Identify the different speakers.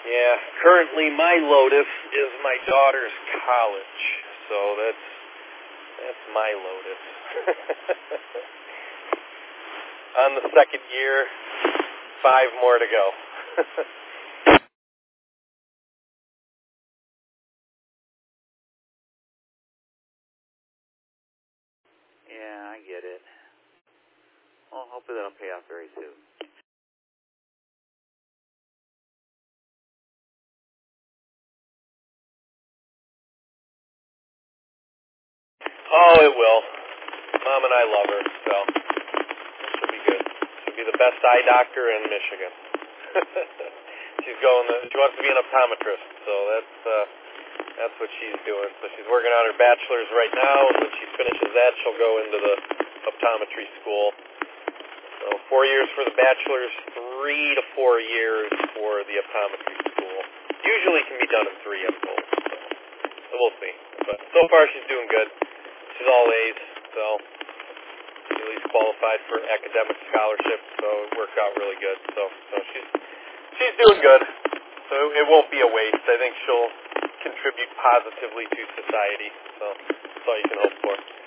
Speaker 1: Yeah, currently my Lotus is my daughter's college, so that's my Lotus. On the second year, 5 more to go.
Speaker 2: Yeah, I get it. Well, hopefully that'll pay off very soon.
Speaker 1: Oh, it will. Mom and I love her, so she'll be good. She'll be the best eye doctor in Michigan. She wants to be an optometrist, so that's what she's doing. So she's working on her bachelor's right now, and when she finishes that, she'll go into the optometry school. So 4 years for the bachelor's, 3 to 4 years for the optometry school. Usually can be done in 3, I'm told. So we'll see. But so far she's doing good. She's all A's, so she at least qualified for academic scholarship, so it worked out really good. So she's doing good. So it won't be a waste. I think she'll contribute positively to society. So that's all you can hope for.